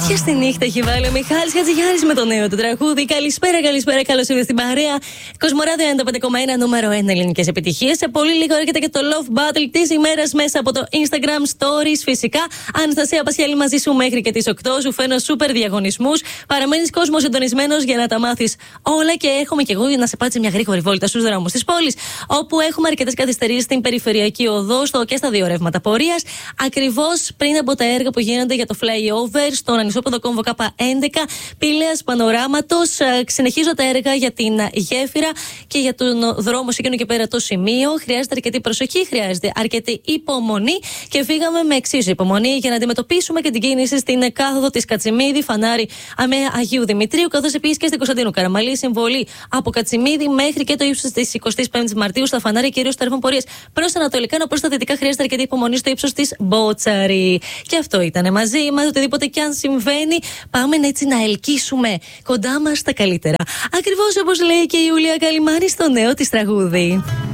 Και στη νύχτα έχει βάλει ο Μιχάλης Χατζηγιάννης με το νέο του τραγούδι. Καλησπέρα, καλησπέρα, καλώς ήρθατε στην παρέα. Κοσμοράδιο 95,1, νούμερο 1 ελληνικές επιτυχίες. Σε πολύ λίγο έρχεται και το Love Battle της ημέρας μέσα από το Instagram Stories. Φυσικά, Αναστασία Πασιάλη μαζί σου μέχρι και τις 8. Σου φέρνω σούπερ διαγωνισμούς. Παραμένεις κόσμο συντονισμένος για να τα μάθεις όλα. Και έχουμε κι εγώ να σε πάω μια γρήγορη βόλτα στους δρόμους της πόλης. Όπου έχουμε αρκετές καθυστερήσεις στην περιφερειακή οδό και στα δύο ρεύματα πορείας. Ακριβώς πριν από τα έργα που γίνονται για το flyover στον ανισόποδο κόμβο K11, Πήλαιας Πανοράματος. Συνεχίζω τα έργα για την γέφυρα και για τον δρόμο σε εκείνο και πέρα το σημείο. Χρειάζεται αρκετή προσοχή, χρειάζεται αρκετή υπομονή και φύγαμε με εξίσου υπομονή για να αντιμετωπίσουμε και την κίνηση στην κάθοδο της Κατσιμίδη, Φανάρι Αμέ Αγίου Δημητρίου, καθώς επίσης και στην Κωνσταντίνου Καραμαλή. Συμβολή από Κατσιμίδη μέχρι και το ύψος της 25ης Μαρτίου στα φανάρια κυρίως στα ρεύμα πορείας προς ανατολικά, ενώ προς τα δυτικά χρειάζεται αρκετή υπομονή στο ύψος της Μπότσαρη. Και αυτό ήταν μαζί μας. Οτιδήποτε κι αν συμβαίνει, πάμε έτσι να ελκύσουμε κοντά μας τα καλύτερα. Ακριβώς όπως λέει και η Ιούλια Καλυμάρη στο νέο της τραγούδι.